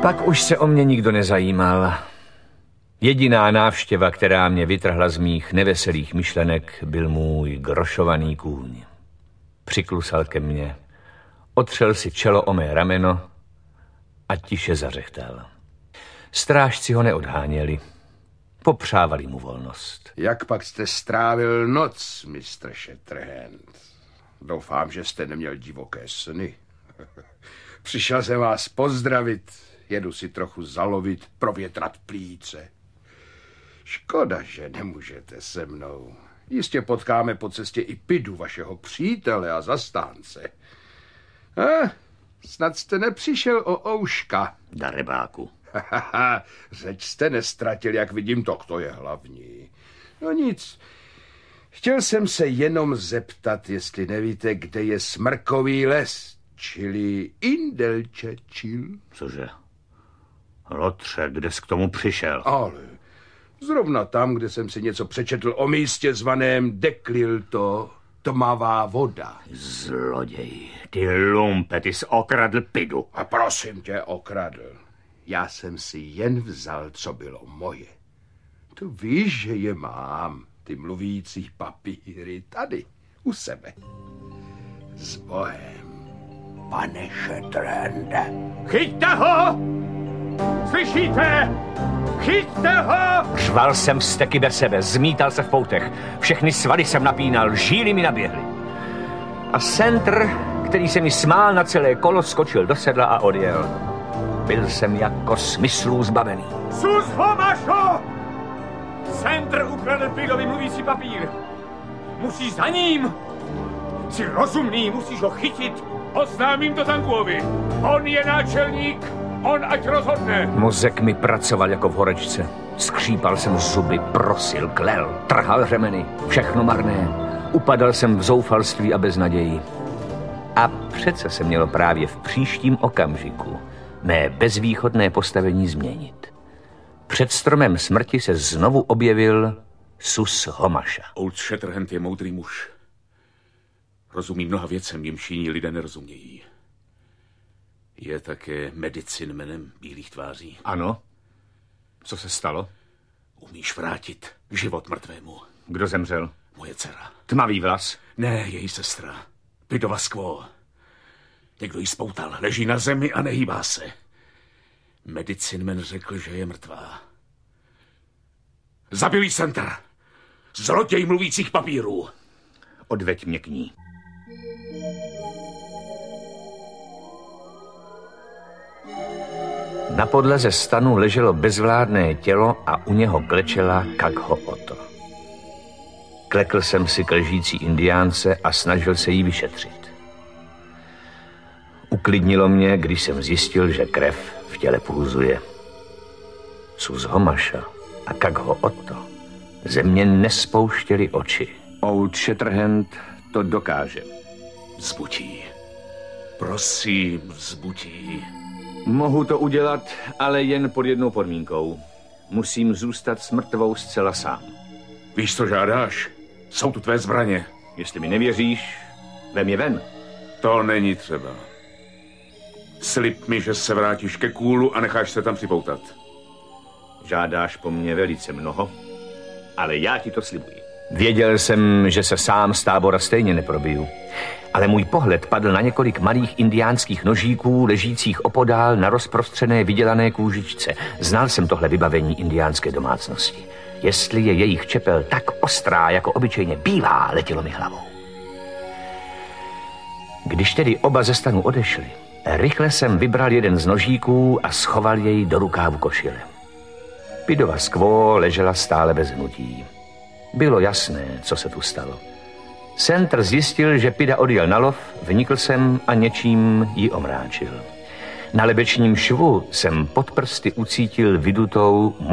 Pak už se o mě nikdo nezajímal. Jediná návštěva, která mě vytrhla z mých neveselých myšlenek, byl můj grošovaný kůň. Přiklusal ke mně, otřel si čelo o mé rameno a tiše zařechtal. Strážci ho neodháněli. Popřávali mu volnost. Jak pak jste strávil noc, mistr Shatterhand? Doufám, že jste neměl divoké sny. Přišel jsem vás pozdravit, jedu si trochu zalovit, provětrat plíce. Škoda, že nemůžete se mnou. Jistě potkáme po cestě i Pidu, vašeho přítele a zastánce. Snad jste nepřišel o ouška. Darebáku. Řeč jste nestratil, jak vidím, to je hlavní. No nic, chtěl jsem se jenom zeptat, jestli nevíte, kde je Smrkový les, čili Indelčečil. Cože? Lotře, kde jsi k tomu přišel? Ale zrovna tam, kde jsem si něco přečetl o místě zvaném Deklilto, tmavá voda. Zloděj, ty lumpe, ty jsi okradl Pidu. A prosím tě, okradl. Já jsem si jen vzal, co bylo moje. Tu víš, že je mám, ty mluvící papíry, tady, u sebe. S Bohem, pane Shatterhande. Chyťte ho! Slyšíte? Chyťte ho! Řval jsem vzteky bez sebe, zmítal se v poutech. Všechny svaly jsem napínal, žíly mi naběhly. A Sentr, který se mi smál na celé kolo, skočil do sedla a odjel. Byl jsem jako smyslů zbavený. Sus Homašo! Sentr ukradl Pidovi mluvící papír. Musíš za ním. Jsi rozumný, musíš ho chytit. Oznámím to Tanguovi. On je náčelník, on ať rozhodne. Mozek mi pracoval jako v horečce. Skřípal jsem zuby, prosil, klel, trhal řemeny. Všechno marné. Upadal jsem v zoufalství a beznaději. A přece se mělo právě v příštím okamžiku mé bezvýchodné postavení změnit. Před stromem smrti se znovu objevil Sus Homaša. Old Shatterhand je moudrý muž. Rozumí mnoha věcem, jimž jiní lidé nerozumějí. Je také medicinmanem bílých tváří. Ano. Co se stalo? Umíš vrátit život mrtvému. Kdo zemřel? Moje dcera. Tmavý vlas? Ne, její sestra. Pidova Skvo. Někdo ji spoutal, leží na zemi a nehýbá se. Medicinman řekl, že je mrtvá. Zabil jí Sentr. Zloděj mluvících papírů. Odveď mě k ní. Na podlaze stanu leželo bezvládné tělo a u něho klečela Kagho Oto. Klekl jsem si k ležící indiánce a snažil se jí vyšetřit. Uklidnilo mě, když jsem zjistil, že krev v těle pulzuje. Sus Homaša a Kagho Oto ze mě nespouštěli oči. Old Shatterhand to dokáže. Zbutí. Prosím, zbutí. Mohu to udělat, ale jen pod jednou podmínkou. Musím zůstat s mrtvou zcela sám. Víš, co žádáš? Jsou tu tvé zbraně. Jestli mi nevěříš, vem je ven. To není třeba. Slib mi, že se vrátíš ke kůlu a necháš se tam připoutat. Žádáš po mně velice mnoho, ale já ti to slibuji. Věděl jsem, že se sám z tábora stejně neprobiju, ale můj pohled padl na několik malých indiánských nožíků, ležících opodál na rozprostřené vydělané kůžičce. Znal jsem tohle vybavení indiánské domácnosti. Jestli je jejich čepel tak ostrá, jako obyčejně bývá, letělo mi hlavou. Když tedy oba ze stanu odešli, rychle jsem vybral jeden z nožíků a schoval jej do rukávu košile. Pidova Skvo ležela stále bez hnutí. Bylo jasné, co se tu stalo. Sentr zjistil, že Pida odjel na lov, vnikl jsem a něčím ji omráčil. Na lebečním švu jsem pod prsty ucítil vydutou